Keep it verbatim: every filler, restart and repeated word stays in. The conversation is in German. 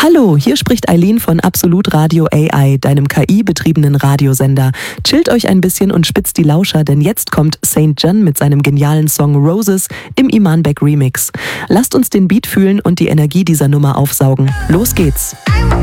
Hallo, hier spricht Eileen von Absolut Radio A I, deinem K I-betriebenen Radiosender. Chillt euch ein bisschen und spitzt die Lauscher, denn jetzt kommt Saint John mit seinem genialen Song Roses im Iman Beck Remix. Lasst uns den Beat fühlen und die Energie dieser Nummer aufsaugen. Los geht's!